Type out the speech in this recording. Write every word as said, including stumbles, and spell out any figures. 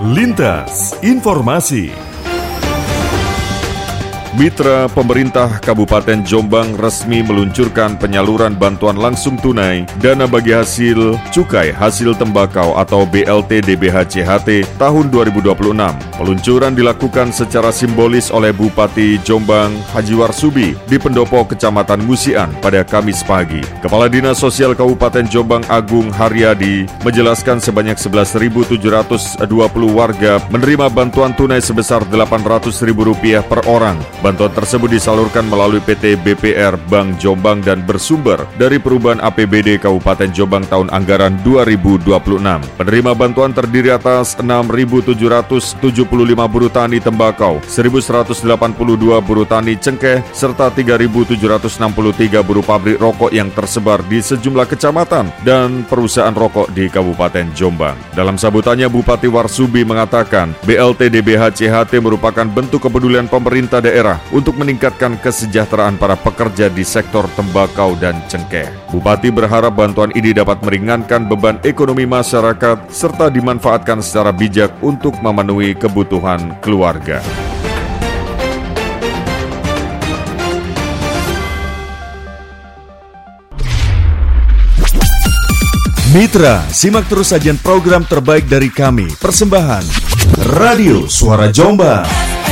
Lintas Informasi. Mitra pemerintah Kabupaten Jombang resmi meluncurkan penyaluran bantuan langsung tunai dana bagi hasil cukai hasil tembakau atau B L T D B H C H T tahun dua ribu dua puluh enam. Peluncuran dilakukan secara simbolis oleh Bupati Jombang Haji Warsubi di Pendopo Kecamatan Musian pada Kamis pagi. Kepala Dinas Sosial Kabupaten Jombang Agung Haryadi menjelaskan sebanyak sebelas ribu tujuh ratus dua puluh warga menerima bantuan tunai sebesar delapan ratus ribu rupiah per orang. Bantuan tersebut disalurkan melalui P T B P R Bank Jombang dan bersumber dari perubahan A P B D Kabupaten Jombang tahun anggaran dua ribu dua puluh enam. Penerima bantuan terdiri atas enam ribu tujuh ratus tujuh puluh lima buruh tani tembakau, seribu seratus delapan puluh dua buruh tani cengkeh, serta tiga ribu tujuh ratus enam puluh tiga buruh pabrik rokok yang tersebar di sejumlah kecamatan dan perusahaan rokok di Kabupaten Jombang. Dalam sambutannya, Bupati Warsubi mengatakan B L T D B H C H T merupakan bentuk kepedulian pemerintah daerah untuk meningkatkan kesejahteraan para pekerja di sektor tembakau dan cengkeh. Bupati berharap bantuan ini dapat meringankan beban ekonomi masyarakat serta dimanfaatkan secara bijak untuk memenuhi kebutuhan keluarga. Mitra, simak terus sajian program terbaik dari kami. Persembahan Radio Suara Jombang.